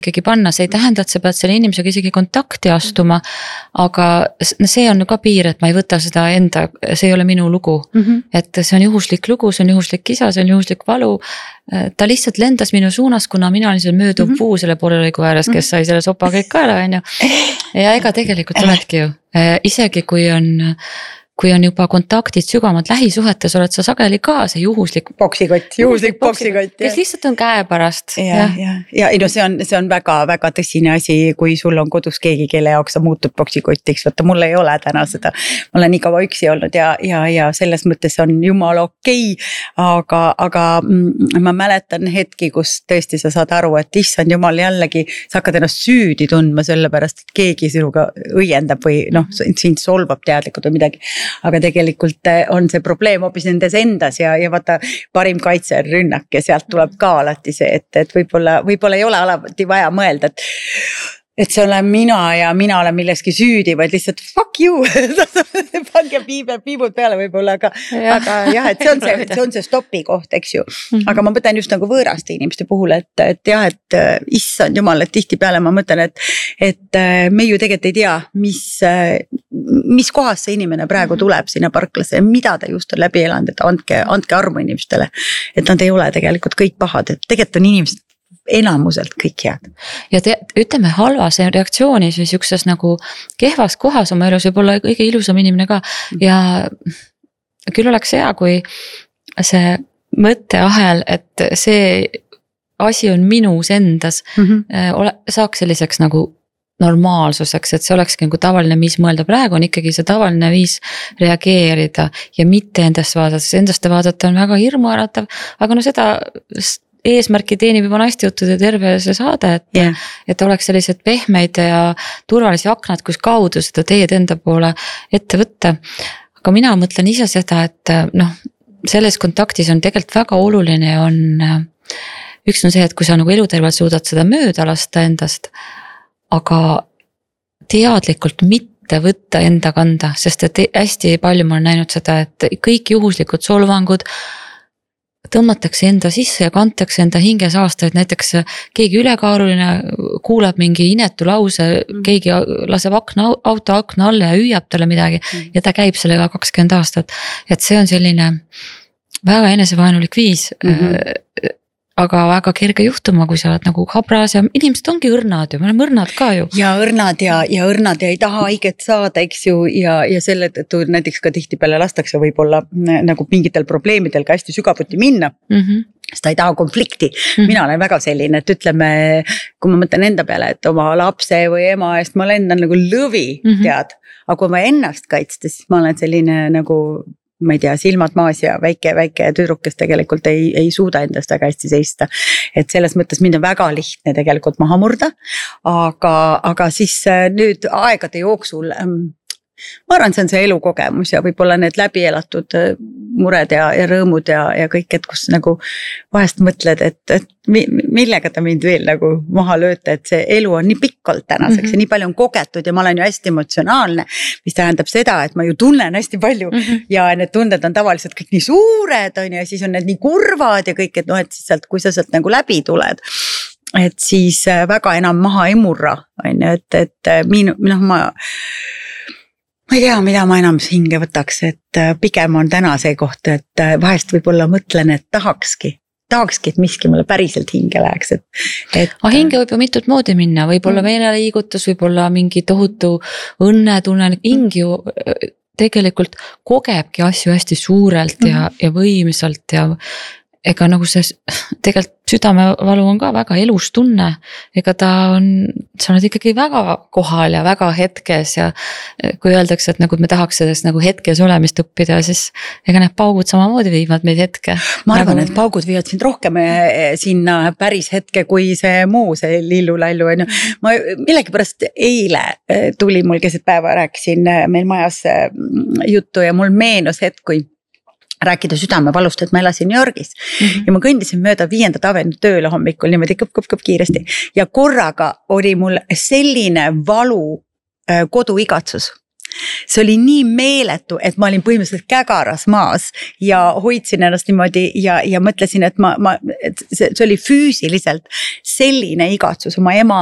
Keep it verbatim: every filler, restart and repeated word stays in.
ikkagi panna, see ei tähenda, et sa pead selle inimesega isegi kontakti astuma, aga see on ka piir, et ma ei võta seda enda, see ei ole minu lugu, mm-hmm. et see on juhuslik lugu, see on juhuslik kisa, see on juhuslik valu, ta lihtsalt lendas minu suunas, kuna mina olin see mööduv mm-hmm. puu selle poolelõigu ääres, kes sai selle sopa kõik ka ära, on ju. Ja ega tegelikult oledki ju, isegi kui on kui on juba kontaktid sügavamad lähisuhetes, oled sa sageli ka see juhuslik poksikott, juhuslik poksikott. Kes lihtsalt on käe pärast. Ja, ja, ja, ja no see on, see on väga, väga tõsine asi, kui sul on kodus keegi, kelle jaoks sa muutud poksikotiks, võtta mul ei ole täna seda, ma olen nii kaua üksi olnud ja, ja, ja selles mõttes on jumal okei, aga, aga ma mäletan hetki, kus tõesti sa saad aru, et issand jumal jällegi, sa hakkad ennast süüdi tundma sellepärast, et keegi sinuga õiendab või noh, sind solvab teadlikult või midagi. Aga tegelikult on see probleem hoopis nendes endas ja, ja vaata parim kaitse on rünnak ja sealt tuleb ka alati see, et, et võib-olla, võib-olla ei ole alati vaja mõelda, et et see olen mina ja mina olen milleski süüdi, vaid lihtsalt fuck you, pange piibe, piibud peale võib-olla, aga, ja. aga jah, et see on see, see on see stopi koht, eks ju. Mm-hmm. Aga ma mõtlen just nagu võõraste inimeste puhul, et, et jah, et issand jumal, et tihti peale ma mõtlen, et, et me ju tegelikult ei tea, mis, mis kohas see inimene praegu tuleb sinna parklasse ja mida ta just on läbi elanud, et andke, andke armu inimestele, et nad ei ole tegelikult kõik pahad, et tegelikult on inimesed enamuselt kõik head. Ja te, ütleme halvas reaktsioonis või siukses nagu kehvas kohas oma elus võib olla kõige ilusam inimene ka ja küll oleks hea, kui see mõtteahel, et see asi on minus endas mm-hmm. ole, saaks selliseks nagu normaalsuseks, et see olekski nagu tavaline viis mõelda, praegu on ikkagi see tavaline viis reageerida ja mitte endast vaadata, sest endast vaadata on väga hirmuäratav, aga no seda eesmärki teenib juba naistejuttude terve see saade, et, yeah. et oleks sellised pehmeid ja turvalisi aknad, kus kaudu seda teed enda poole ette võtta. Aga mina mõtlen ise seda, et noh, selles kontaktis on tegelikult väga oluline on, üks on see, et kui sa nagu elutervelt suudad seda mööda lasta endast, aga teadlikult mitte võtta enda kanda, sest et hästi palju ma olen näinud seda, et kõik juhuslikud solvangud tõmmatakse enda sisse ja kantakse enda hinges aastaid, näiteks keegi ülekaaluline kuulab mingi inetu lause, keegi laseb akna, auto akna alla ja hüüab talle midagi ja ta käib sellega kakskümmend aastat, et see on selline väga enesevaenulik viis, mm-hmm. aga väga kerge juhtuma, kui sa oled nagu habras ja inimesed ongi õrnad ju, me oleme õrnad ka ju. Ja õrnad ja, ja õrnad ja ei taha haiget saada, eks ju, ja, ja selle tõttu näiteks ka tihti peale lastakse võib-olla nagu mingitel probleemidel ka hästi sügavuti minna. Mm-hmm. Sest ta ei taha konflikti. Mm-hmm. Mina olen väga selline, et ütleme, kui ma mõtlen enda peale, et oma lapse või ema eest ma lendan nagu lõvi, mm-hmm. tead, aga kui ma ennast kaitsta, siis ma olen selline nagu ma ei tea, silmad maas ja väike, väike tüdruk, kes tegelikult ei, ei suuda endast väga hästi seista. Et selles mõttes mind on väga lihtne tegelikult maha murda, aga, aga siis nüüd aegade jooksul ma arvan, see on see elukogemus ja võib-olla need läbi elatud mured ja, ja rõõmud ja, ja kõik, et kus nagu vahest mõtled, et, et millega ta mind veel nagu maha lööta, et see elu on nii pikalt tänaseks mm-hmm. ja nii palju on kogetud ja ma olen ju hästi emotsionaalne, mis tähendab seda, et ma ju tunnen hästi palju mm-hmm. ja need tunded on tavaliselt kõik nii suured on ja siis on need nii kurvad ja kõik, et noh, et siis sealt, kui sa sealt nagu läbi tuled, et siis väga enam maha ei murra, on ju, et, et minu, noh ma ma ei tea, mida ma enam hinge võtaks, et pigem on täna see koht, et vahest võib-olla mõtlen, et tahakski, tahakski, et miski mulle päriselt hinge läheks. Et, et... aga hinge võib ju mitut moodi minna, võib-olla meeleliigutus, võib-olla mingi tohutu õnnetunne, hing ju tegelikult kogebki asju hästi suurelt ja, ja võimsalt ja ega nagu see tegelikult südamevalu on ka väga elus tunne, ega ta on, sa oled ikkagi väga kohal ja väga hetkes ja kui öeldakse, et nagu me tahaks sellest nagu hetkes olemist õppida, siis ega need paugud samamoodi viivad meid hetke. Ma arvan, nagu... et paugud viivad sind rohkem sinna päris hetke kui see muu, see lillulallu. Ma millegipärast eile tuli mul keset päeva, rääkisin meil majas juttu ja mul meenus hetk, kui rääkida südamevalust, et ma elasin New Yorgis mm-hmm. ja ma kõndisin mööda viiendat avenu tööle hommikul niimoodi kõp-kõp-kõp kiiresti ja korraga oli mul selline valu koduigatsus, see oli nii meeletu, et ma olin põhimõtteliselt kägaras maas ja hoidsin ennast niimoodi ja, ja mõtlesin, et ma, ma, et see, see oli füüsiliselt selline igatsus oma ema